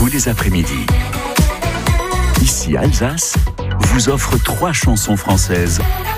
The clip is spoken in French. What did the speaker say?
les après-midi. Ici Alsace vous offre 3 chansons françaises